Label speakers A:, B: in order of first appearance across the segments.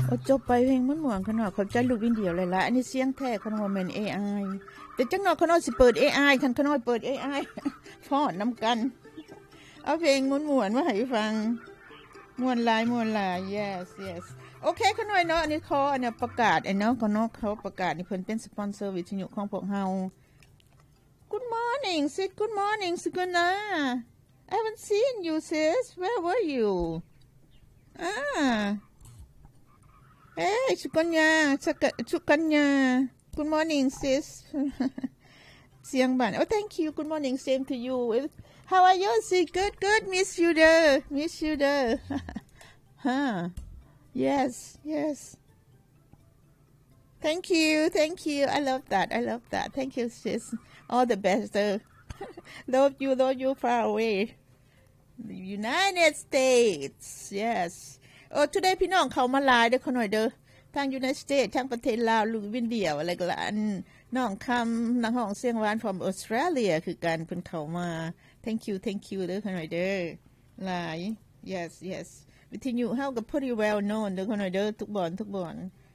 A: โอ้จบไปเพลงม่วนๆขนาดขอบใจลูกวินเดียวหลายๆอันนี้เสียงแท้ขนาดว่าแม่น AI แต่จังน้อยขนาดสิเปิด AI คันขนาดเปิด AI ฟ้อนนํกันเอาเพลงม่วนๆมาให้ฟังม่วนหลาย yes yes โอเคขนาดเนาะอันนี้ขออันนี้ประกาศเนาะก็เนาะเขาประกาศนี่เพิ่นเป็นสปอนเซอร์วิทยุของพวกเฮา Good morning sis Good morning Suguna I haven't seen you sis where were you Hey Suganya Good morning sis เสียงบ้าน Oh thank you Good morning same to you How are you sis Good miss you there Yes Thank you I love that Thank you sis All the best love you far away the United States yes today พี่น้องเข้ามาหลายเด้อขอหน่อยเด้อทาง United States ทางประเทศลาวลูกวินเดียวอะไรก็ละอันน้องคำนักร้องเสียงหวาน from Australia คือการเพิ่นเข้ามา thank you เด้อขอหน่อยเด้อหลาย yes วิทยุเฮาก็ pretty well known เด้อขอหน่อยเด้อทุกบ่อนทุกบ่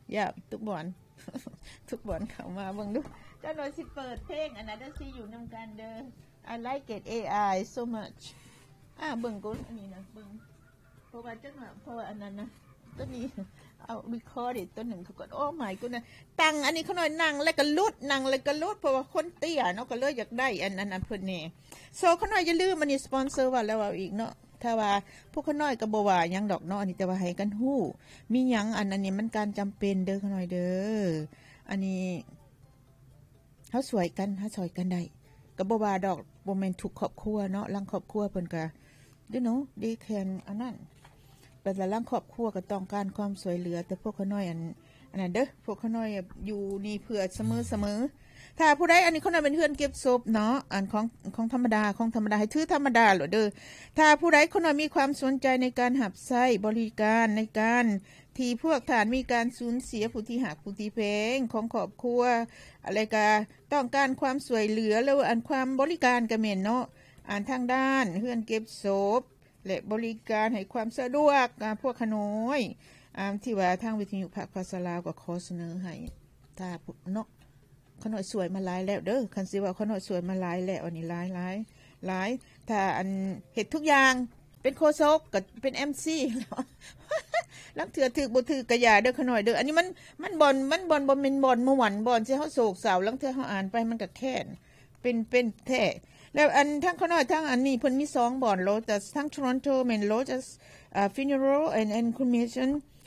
A: อนเข้ามาเบิ่งดูจ้าหน่อยสิเปิดเพลงอันนั้นเด้อสิอยู่นำกันเด้อ I like it AI so much เบิ่งก่อนอันนี้นะเบิ่งเพราะว่าจังว่าเพราะว่าอันนั้นนะตัวนี้เอา record ตัวหนึ่งเขาก็โอ้ my goodness ตั้งอันนี้เขาหน่อยนั่งแล้วก็ลุดเพราะว่าคนเตี้ยเนาะก็เลยอยากได้อันนั้นเพิ่นนี่โซเขาหน่อยอย่าลืมมันนี่สปอนเซอร์ว่าแล้วเอาอีกเนาะถ้าว่าพวกเขาน้อยก็บ่ว่าหยังดอกเนาะอันนี้แต่ว่าให้กันฮู้มีหยังอันนี้มันการจำเป็นเด้อเขาหน่อยเด้ออันนี้เฮาสวยกันเฮาซอยกันได้ก็บ่ว่าดอกบ่แม่นทุกครอบครัวเนาะลังครอบครัวเพิ่นก็they can อันนั้นแต่ละครอบครัวก็ต้องการความสวยเหลือแต่พวกเขาน้อยอันนั้นเด้อพวกเขาน้อยอยู่นี่เพื่อเสมอถ้าผู้ใดอันนี้เขาน้อยเป็นเฮือนเก็บศพเนาะอันของธรรมดาให้ถือธรรมดาโลดเด้อถ้าผู้ใดเขาน้อยมีความสนใจในการรับใช้บริการในการที่พวกท่านมีการสูญเสียผู้ที่หักผู้ที่แพงของครอบครัวอะไรก็ต้องการความสวยเหลือแล้วอันความบริการก็แม่นเนาะทางด้านเฮือนเก็บศพและบริการให้ความสะดวกพวกขน้อยที่ว่าทางวิทยุภาษาลาวก็ขอเสนอให้ถ้าเนาะขน้อยสวยมาหลายแล้วเด้อคันสิว่าขน้อยสวยมาหลายแล้วอันนี้หลายถ้าอันเฮ็ดทุกอย่างเป็นโฆษกก็เป็น MC ลังเถื่อถึกบ่ถึกก็อย่าเด้อขน้อยเด้ออันนี้มันบ่บ่แม่นบ่ม่วนบ่สิเฮาโศกเศร้าลังเถื่อเฮาอ่านไปมันก็แค้นเป็นแท้แล้วอันทั้งขน้อยทั้งอันนี้เพิ่นมี2บ่อนโลแต่ทั้ง Toronto แม่นโลจะfuneral and cremation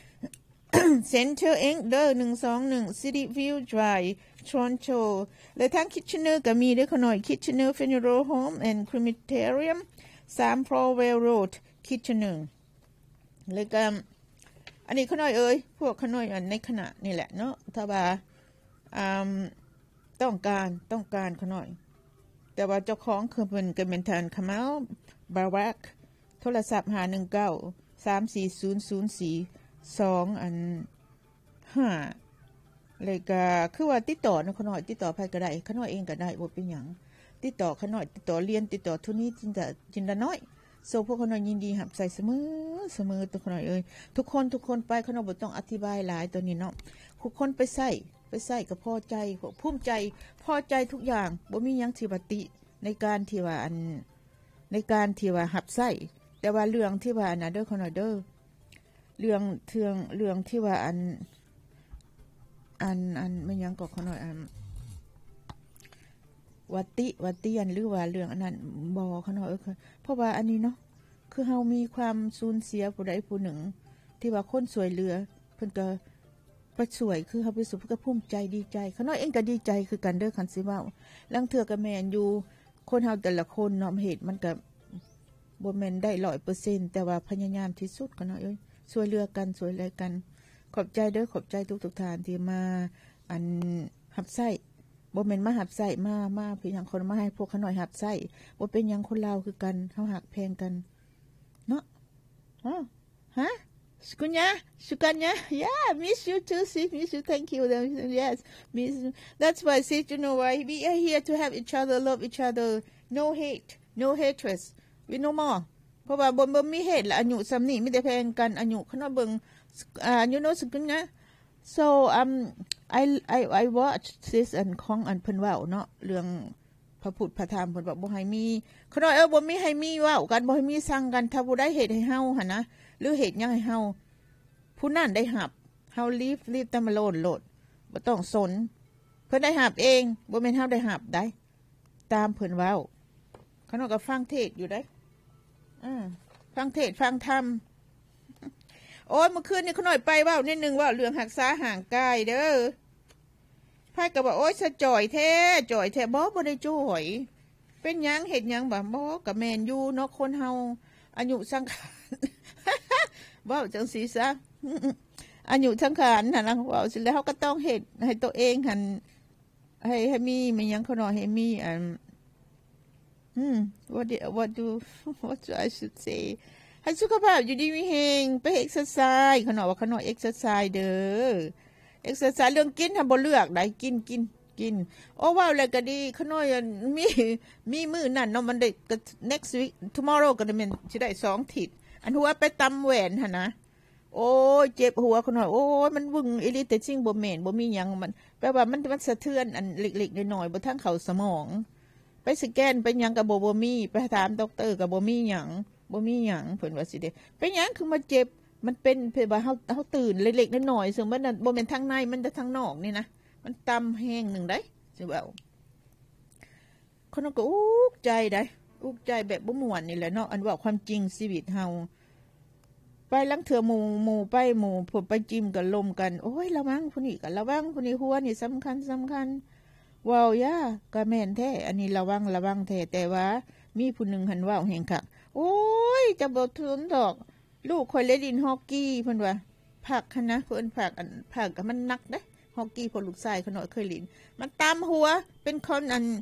A: Center Inc เด้อ121 City View Drive Toronto และทั้ง Kitchener ก็มีเด้อขน้อย Kitchener Funeral Home and Crematorium 3 Florwell Road Kitchener แล้วก็อันนี้ขน้อยพวกขน้อยอันในขณะนี่แหละเนาะถ้าว่าต้องการขน้อยแต่ว่าเจ้าของคือเพิ่นก็เป็นท่านคามัลบารักโทรศัพท์519 34004 2อัน5เลยก็คือว่าติดต่อขน้อยติดต่อไผก็ได้ขน้อยเองก็ได้บ่เป็นหยังติดต่อขน้อยติดต่อเรียนติดต่อทุนนี้จินดาน้อยโซพวกขน้อยยินดีรับใส่เสมอตัวขน้อยทุกคนไปขน้อยบ่ต้องอธิบายหลายตัวนี้เนาะทุกคนไปใส่ก็พอใจภูมิใจพอใจทุกอย่างบ่มีหยังที่ว่าติในการที่ว่ารับใช้แต่ว่าเรื่องที่ว่าน่ะเด้อขน้อยเด้อเรื่องที่ว่าอันไม่หยังก็ขน้อยวัตติอันหรือว่าเรื่องอันนั้นบ่ขน้อยเพราะว่าอันนี้เนาะคือเฮามีความสูญเสียผู้ใดผู้หนึ่งที่ว่าคนสวยเหลือเพิ่นก็ประสวยคือเฮาไปสุขก็ภูมิใจดีใจขน้อยเองก็ดีใจคือกันเด้อคันสิว่าลังเทื่อก็แม่นอยู่คนเฮาแต่ละคนเนาะเหตุมันก็บ่แม่นได้ 100% แต่ว่าพยายามที่สุดขน้อยช่วยเหลือกันช่วยเหลือกันขอบใจเด้อขอบใจทุกท่านที่มาอันรับใช้บ่แม่นมารับใช้มาเพิ่นหยังคนมาให้พวกขน้อยรับใช้บ่เป็นหยังคนลาวคือกันเฮาฮักแพงกันเนาะSukanya, yeah, miss you too, sis, miss you, thank you, yes, miss you. That's why, sis, you know why, we are here to have each other, love each other, no hate, no hatred, we no more, เพราะว่าบ่มีเหตุและอายุซ้ำนี้มีแต่แพงกันอายุขนาดเบิ่งyou know สึกนะ so I watch this อันของอันเพิ่นเว้าเนาะเรื่องพระพุทธพระธรรมเพิ่นบอกบ่ให้มีขนาดบ่มีให้มีเว้ากันบ่ให้มีสั่งกันถ้าผู้ใดเฮ็ดให้เฮาหั่นนะหรือเฮ็ดหยังให้เฮาผู้นั้นได้รับเฮา leave them alone โลดบ่ต้องสนเพิ่นได้รับเองบ่แม่นเฮาได้รับได้ตามเพิ่นเว้าขนาดก็ฟังเทศอยู่ได้ฟังเทศฟังธรรมโอ้ยเมื่อคืนนี่ขน่อยไปว่านิดนึงว่าเรื่องหักษาห่างกายเด้อไพ่ก็บอกโอ้ยสะจ่อยแท้บ่ได้จ่อยเป็นยังเห็ดยังบ่กับแมนยูเนาะคนเฮาอายุสังขารว่าจังสีซะอายุสังขารน่ะนะว่าสิแล้วเขาก็ต้องเห็ดให้ตัวเองหันให้มีมันยังเขาหน่อยให้มีwhat I should say ให้สุขภาพอยู่ดีมีแฮงไปเอ็กซ์ไซส์ขนาดว่าขนาดเอ็กซ์ไซส์เด้อเอ็กซ์ไซส์เรื่องกินทำบ่เลือกได้กินโอ้ว้าวแล้วก็ดีขนาดมีมื้อนั่นเนาะมันได้ next week tomorrow ก็ได้แม่นสิได้2ทิศอันหัวไปตำแหวนหั่นนะโอ้ยเจ็บหัวขนาดโอ้ยมันวึงอีหลีแต่จริงบ่แม่นบ่มีหยังมันแปลว่ามันสะเทือนอันเล็กๆน้อยๆบ่ทั้งเข้าสมองไปสแกนไปหยังก็บ่มีไปถามด็อกเตอร์ก็บ่มีหยังเพิ่นว่าสิเด้เป็นหยังคือมาเจ็บมันเป็นเพิ่นว่าเฮาตื่นเล็กๆน้อยๆซึ่งมันบ่แม่นทางในมันแต่ทางนอกนี่นะมันต่ำแห้งนึงได้สิว่าคนก็อุกใจได้อุกใจแบบบ่ม่วนนี่แหละเนาะอันว่าความจริงชีวิตเฮาไปลังเถื่อหมู่ไปหมู่พวกไปจิ้มกันลมกันโอ้ยระวังผู้นี้ก็ระวังผู้นี้หัวนี่สำคัญว้าวยาก็แม่นแท้อันนี้ระวังแท้แต่ว่ามีผู้นึงหันว้าวแห่งคักโอ้ยจะบ่ทนดอกลูกคอยเล่นดินฮอกกี้เพิ่นว่าผักนะเพิ่นผักก็มันนักเด้ฮอกกี้พอลูกชายเขาน้อยเคยเล่นมันตามหัวเป็นคน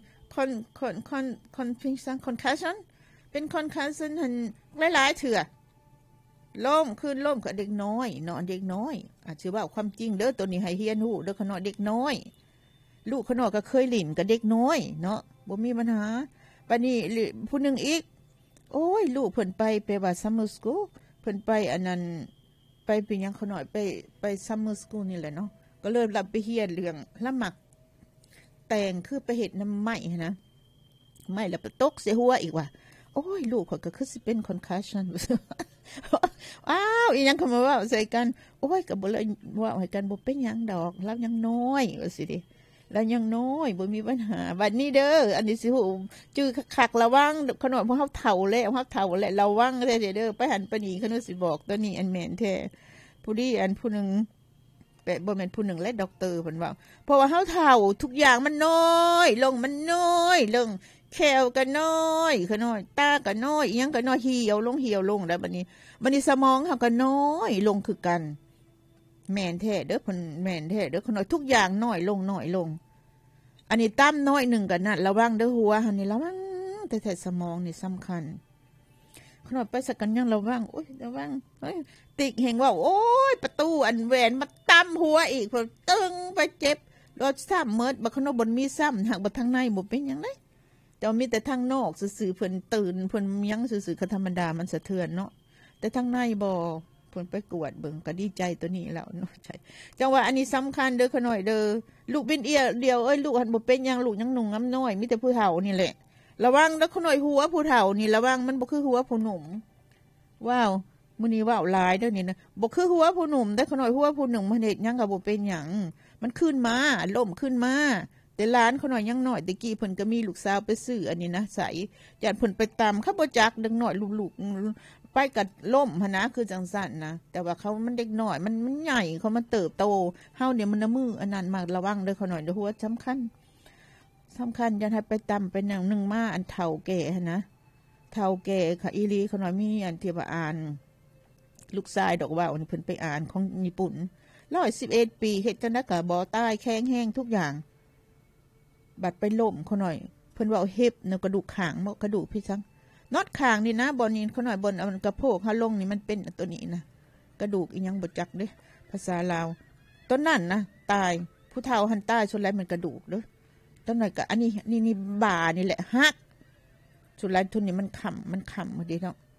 A: concussion เป็นconcussion หันหลายๆเถื่อล้มกับเด็กน้อยเนาะเด็กน้อยอาจสิว่าความจริงเด้อตัวนี้ให้เฮียนฮู้เด้อเขาน้อยเด็กน้อยลูกเขาน้อยก็เคยเล่นกับเด็กน้อยเนาะบ่มีปัญหาบัดนี้ผู้นึงอีกโอ้ยลูกเพิ่นไปว่าซัมเมอร์สคูลเพิ่นไปอันนั้นไปเป็นหยังเขาหน่อยไปซัมเมอร์สคูลนี่แหละเนาะก็เริ่มรับไปเฮียนเรื่องละหมักแต่งคือไปเฮ็ดน้ำไหม้นะไหม้แล้วไปตกใส่หัวอีกว่าโอ้ยลูกก็คือสิเป็นคอนคัชชั่นอ้าวอีหยังเขามาว่าใส่กันโอ้ยก็บ่เลยว่าให้กันบ่เป็นหยังดอกแล้วยังน้อยว่าสิเด้แล้วยังน้อยบ่มีปัญหาบัดนี้เด้ออันนี้สิฮู้จื้อคักระวังขนาดพวกเฮาเฒ่าแล้วระวังแท้เด้อไปหันไปนี่เขานึกสิบอกตัวนี้อันแม่นแท้ผู้ดีอันผู้นึงบ่แม่นผู้นึงและด็อกเตอร์เพิ่นว่าเพราะว่าเฮาเฒ่าทุกอย่างมันน้อยลงมันน้อยลงแขวก็น้อยขน้อยตาก็น้อยอีหยังก็น้อยเหี่ยวลงแล้วบัดนี้สมองเฮาก็น้อยลงคือกันแม่นแท้เด้อเพิ่นแม่นแท้เด้อขน้อยทุกอย่างน้อยลงอันนี้ตั้มน้อยนึงก็นั่นระวังเด้อหัวหั่นนี่ระวังแต่สมองนี่สำคัญขน้อยไปสักกันยังระวังโอ้ยระวังติกแห่งว่าโอ้ยประตูอันแหวนมาตั้มหัวอีกเพิ่นตึงไปเจ็บรถซ้ำเมิดบ่ขน้อยบ่มีซ้ำหักบ่ทางในบ่เป็นหยังไดแต่มีแต่ทางนอกซื่อๆเพิ่นตื่นเพิ่นยังซื่อๆก็ธรรมดามันสะเทือนเนาะแต่ทางในบ่เพิ่นไปกวดเบิ่งก็ดีใจตัวนี้แล้วเนาะใช่จังว่าอันนี้สำคัญเด้อขน้อยเด้อลูกเป็นเดียวลูกหันบ่เป็นหยังลูกยังหนุ่มงำน้อยมีแต่ผู้เฒ่านี่แหละระวังเด้อขน้อยหัวผู้เฒ่านี่ระวังมันบ่คือหัวผู้หนุ่มว้าวมื้อนี้ว้าวหลายเด้อนี่นะบ่คือหัวผู้หนุ่มแต่ขน้อยหัวผู้หนุ่มมันเฮ็ดหยังก็บ่เป็นหยังมันขึ้นมาล้มขึ้นมาแต่หลานเขาน้อยยังน้อยตะกี้เพิ่นก็มีลูกสาวไปซื้ออันนี้นะใส่ญาติเพิ่นไปตามเขาบ่จักดึงน้อยลูกไปกัดล่มหนะคือจังสั่นนะแต่ว่าเขามันเด็กน้อยมันใหญ่เขามันเติบโตเฮาเนี่ยมันมืออันนั้นมากระวังเด้อเขาหน่อยเด้อหัวสำคัญอย่าให้ไปตำเป็นอย่างนึงมาอันเฒ่าแก่นะเฒ่าแก่ค่ะอีหลีเขาน้อยมีอันที่ว่าอ่านลูกชายดอกว่าวนี่เพิ่นไปอ่านของญี่ปุ่น111 ปีเฮ็ดจังได๋ก็บ่ตายแข็งแรงทุกอย่างบัดไปล่มเขาหน่อยเพิ่นว่าเฮ็บเนาะกระดูกข้างบ่กระดูกพี่ซังน็อตข้างนี่นะบ่นี้เขาหน่อยบนเอากระโพกเฮาลงนี่มันเป็นตัวนี้นะกระดูกอีหยังบ่จักเด้ภาษาลาวต้นนั้นนะตายผู้เฒ่าหันตายส่วนหลายมันกระดูกเด้อต้นหน่อยก็อันนี้นี่บ่านี่แหละฮักส่วนหลายทุนนี่มันค้ำบ่ดีเนาะ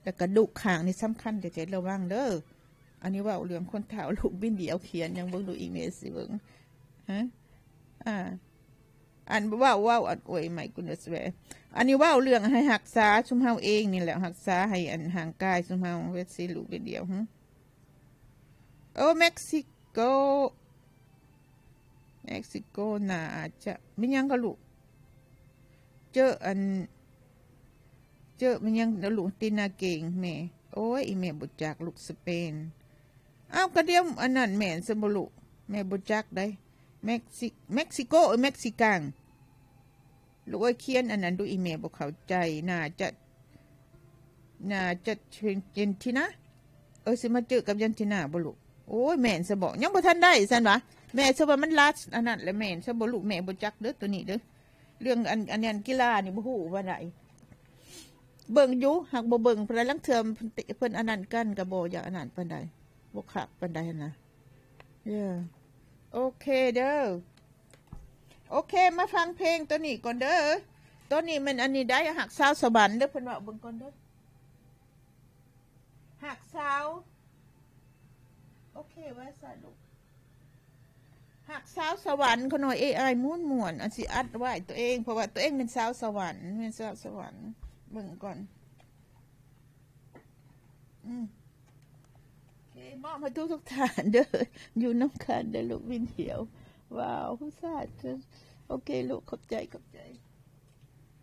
A: แล้วก็ดุข่างนี่สำคัญแต่ใจระวังเด้ออันนี้ว่าเรื่องคนเฒ่าลูกบินเดียวเขียนยังเบิ่งดูอีเมลสิเบิ่งฮะอันว่าอันโอ้ยไม่กุนสเวอันนี้ว่าเรื่องให้รักษาชุมเฮาเองนี่แหละรักษาให้อันห่างกายชุมเฮาเวสิลูกเดียวฮะโอ้เม็กซิโกน่าจะไม่ยังก็ลูกเจอมันยังลูกตีนาเก่งแม่โอ้ยอีแม่บุจักลูกสเปนอ้าวก็เดียวอันนั้นแม่นสมบุลูกแม่บุจักได้เม็กซิโกเม็กซิกังลูกเขียนอันนั้นดูอีเมลบอกเข้าใจน่าจะเย็นที่นะสิมาเจอกับยันทินาบุลูกโอ้ยแม่นสบอกยังบ่ทันได้สันวะแม่สว่ามันลัดอันนั้นแหละแม่นสบุลูกแม่บุจักเด้อตัวนี้เด้อเรื่องอันนี้กีฬานี่บ่ฮู้ว่าไดเบิ่งอยู่หากบ่เบิ่งเพราะลังเทื่อเพิ่นอันนั้นกันก็บ่อยากอันนั้นปานใดบ่คักปานใดนะโอเคเด้อโอเคมาฟังเพลงตัวนี้ก่อนเด้อตัวนี้มันอันนี้ได้หักสาวสวรรค์เด้อเพิ่นว่าเบิ่งก่อนเด้อหักสาวโอเคว่าซะลูกหักสาวสวรรค์เขาหน่อย AI ม่วนอันสิอัดไว้ตัวเองเพราะว่าตัวเองเป็นสาวสวรรค์เป็นสาวสวรรค์เบิ่งก่อนโอเคมอบให้ทุกท่านเด้ออยู่น้ำกันเด้อลูกวินเหียวว้าวผู้ชายโอเคลูกขอบใจ